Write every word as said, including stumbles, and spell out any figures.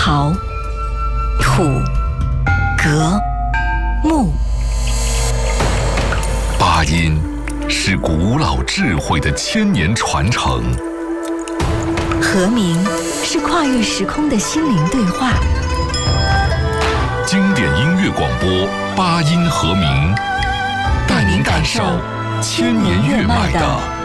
陶、土、革、木。 八音是古老智慧的千年传承， 和鸣是跨越时空的心灵对话。 经典音乐广播八音和鸣，带您感受千年乐脉的